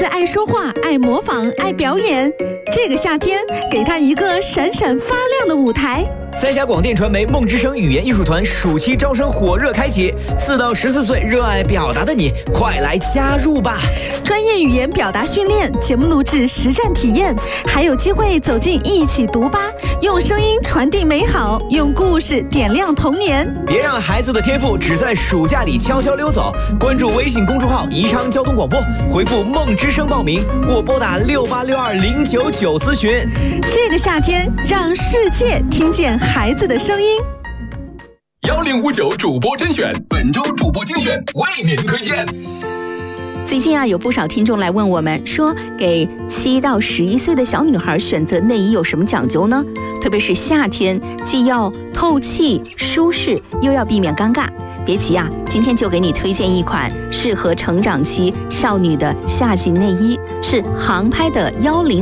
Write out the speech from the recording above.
子爱说话，爱模仿，爱表演。这个夏天，给他一个闪闪发亮的舞台。 三峡广电传媒梦之声语言艺术团暑期招生火热开启，4到14岁热爱表达的你，快来加入吧！ 专业语言表达训练、节目录制、实战体验，还有机会走进一起读吧，用声音传递美好，用故事点亮童年。 别让孩子的天赋只在暑假里悄悄溜走。关注微信公众号宜昌交通广播，回复梦之声报名，或拨打6862099咨询。 这个夏天，让世界听见孩子的声音。 1059主播甄选，本周主播精选为您推荐。 最近有不少听众来问我们说，给7到11岁的小女孩选择内衣有什么讲究呢？特别是夏天，既要透气舒适，又要避免尴尬。别急今天就给你推荐一款适合成长期少女的夏季内衣，是航拍的10